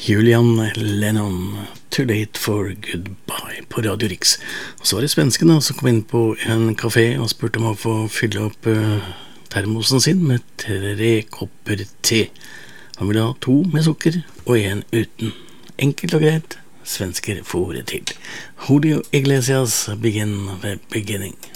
Julian Lennon, Too Late for Goodbye på Radio Rix. Og så var det svenskene som kom inn på en kafé og spurte om å få fylle opp termosen sin med 3 kopper te. Han ville ha 2 med sukker og 1 uten. Enkelt og greit, svensker får det til. Julio Iglesias, Begin the Beginning.